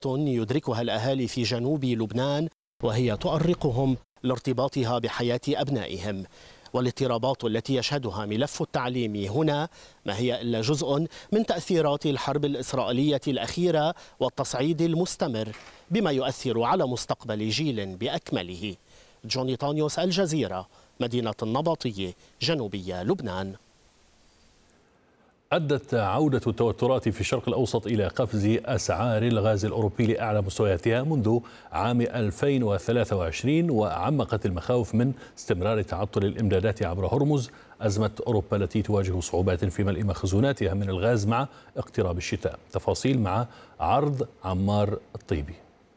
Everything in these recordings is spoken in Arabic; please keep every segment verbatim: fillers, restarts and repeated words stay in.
يدركها الأهالي في جنوب لبنان، وهي تؤرقهم لارتباطها بحياة أبنائهم. والاضطرابات التي يشهدها ملف التعليم هنا ما هي إلا جزء من تأثيرات الحرب الإسرائيلية الأخيرة والتصعيد المستمر، بما يؤثر على مستقبل جيل بأكمله. جوني طانيوس، الجزيرة، مدينة النبطية، جنوبية لبنان. أدت عودة التوترات في الشرق الأوسط إلى قفز أسعار الغاز الأوروبي لأعلى مستوياتها منذ عام ألفين وثلاثة وعشرين، وعمقت المخاوف من استمرار تعطل الإمدادات عبر هرمز، أزمة أوروبا التي تواجه صعوبات في ملء مخزوناتها من الغاز مع اقتراب الشتاء. تفاصيل مع عرض عمار الطيبي.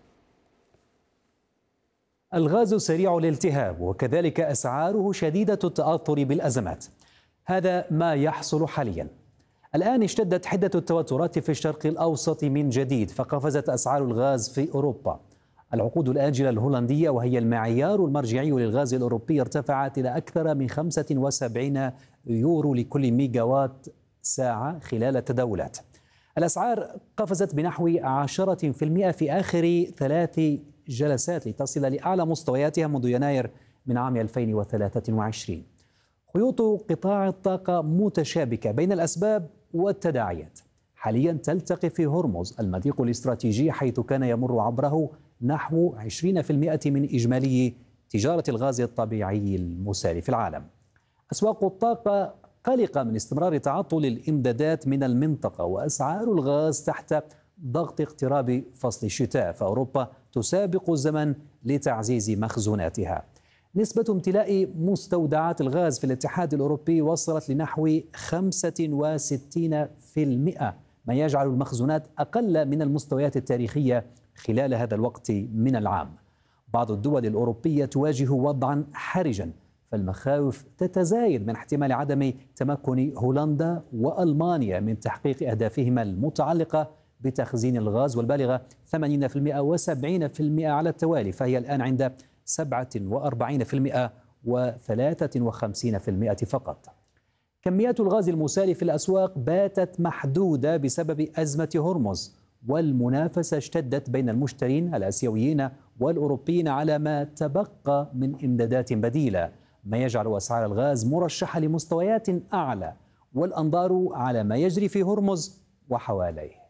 الغاز سريع الالتهاب وكذلك أسعاره شديدة التأثر بالأزمات. هذا ما يحصل حاليا. الآن اشتدت حدة التوترات في الشرق الأوسط من جديد، فقفزت أسعار الغاز في أوروبا. العقود الآجلة الهولندية، وهي المعيار المرجعي للغاز الأوروبي، ارتفعت إلى أكثر من خمسة وسبعين يورو لكل ميجاوات ساعة خلال التداولات. الأسعار قفزت بنحو عشرة بالمئة في آخر ثلاث جلسات لتصل لأعلى مستوياتها منذ يناير من عام ألفين وثلاثة وعشرين. خيوط قطاع الطاقة متشابكة بين الأسباب والتداعيات. حاليا تلتقي في هرمز المضيق الاستراتيجي، حيث كان يمر عبره نحو عشرين بالمئة من إجمالي تجارة الغاز الطبيعي المسال في العالم. أسواق الطاقة قلقة من استمرار تعطل الإمدادات من المنطقة، وأسعار الغاز تحت ضغط اقتراب فصل الشتاء، فأوروبا تسابق الزمن لتعزيز مخزوناتها. نسبة امتلاء مستودعات الغاز في الاتحاد الأوروبي وصلت لنحو خمسة وستين بالمئة، ما يجعل المخزونات أقل من المستويات التاريخية خلال هذا الوقت من العام. بعض الدول الأوروبية تواجه وضعا حرجا، فالمخاوف تتزايد من احتمال عدم تمكن هولندا وألمانيا من تحقيق أهدافهما المتعلقة بتخزين الغاز، والبالغة ثمانين بالمئة وسبعين بالمئة على التوالي، فهي الآن عند سبعة وأربعين بالمئة وثلاثة وخمسين بالمئة فقط. كميات الغاز المسال في الأسواق باتت محدودة بسبب أزمة هرمز، والمنافسة اشتدت بين المشترين الآسيويين والأوروبيين على ما تبقى من إمدادات بديلة، ما يجعل أسعار الغاز مرشحة لمستويات أعلى، والأنظار على ما يجري في هرمز وحواليه.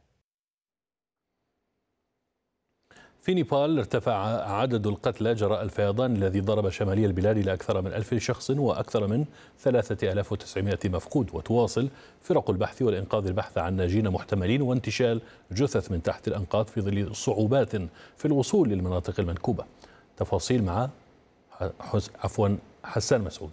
في نيبال ارتفع عدد القتلى جراء الفيضان الذي ضرب شمالي البلاد إلى أكثر من ألف شخص وأكثر من ثلاثة آلاف وتسعمئة مفقود، وتواصل فرق البحث والإنقاذ البحث عن ناجين محتملين وانتشال جثث من تحت الأنقاض في ظل صعوبات في الوصول للمناطق المنكوبة. تفاصيل مع عفوا حسان مسعود.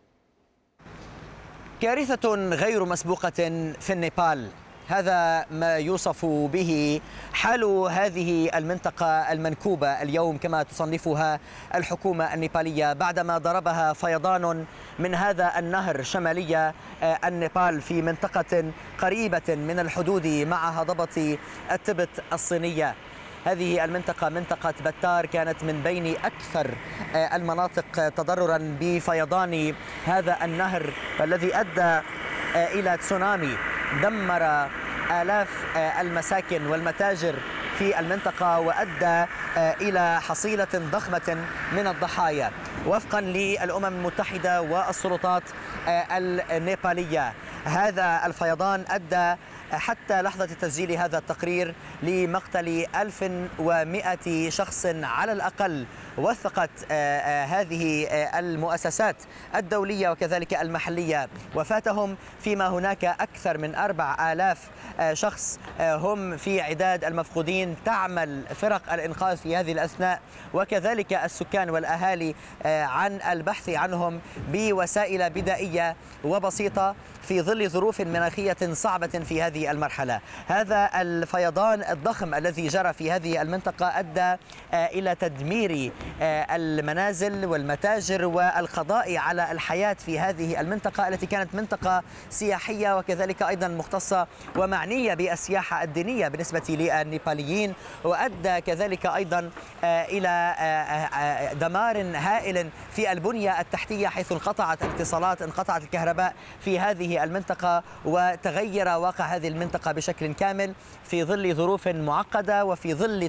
كارثة غير مسبوقة في النيبال، هذا ما يوصف به حال هذه المنطقة المنكوبة اليوم كما تصنفها الحكومة النيبالية، بعدما ضربها فيضان من هذا النهر شمالي النيبال في منطقة قريبة من الحدود مع هضبة التبت الصينية. هذه المنطقة منطقة بتار كانت من بين أكثر المناطق تضررا بفيضان هذا النهر الذي أدى إلى تسونامي دمر آلاف المساكن والمتاجر في المنطقة وأدى إلى حصيلة ضخمة من الضحايا. وفقا للأمم المتحدة والسلطات النيبالية، هذا الفيضان أدى حتى لحظة تسجيل هذا التقرير لمقتل ألف ومئة شخص على الأقل. وثقت هذه المؤسسات الدولية وكذلك المحلية وفاتهم، فيما هناك أكثر من أربع آلاف شخص هم في عداد المفقودين. تعمل فرق الإنقاذ في هذه الأثناء وكذلك السكان والأهالي عن البحث عنهم بوسائل بدائية وبسيطة في ظل ظروف مناخية صعبة في هذه المرحلة. هذا الفيضان الضخم الذي جرى في هذه المنطقة أدى إلى تدمير المنازل والمتاجر والقضاء على الحياة في هذه المنطقة التي كانت منطقة سياحية وكذلك أيضا مختصة ومعنية بالسياحة الدينية بالنسبة للنيباليين، وأدى كذلك أيضا إلى دمار هائل في البنية التحتية، حيث انقطعت الاتصالات، انقطعت الكهرباء في هذه المنطقة، وتغير واقع هذه المنطقة بشكل كامل في ظل ظروف معقدة وفي ظل